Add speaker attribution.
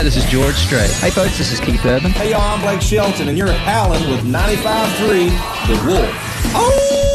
Speaker 1: this is George Strait.
Speaker 2: Hey, folks, this is Keith Urban.
Speaker 3: Hey, y'all, I'm Blake Shelton, and you're at Allen with 95.3 The Wolf. Oh!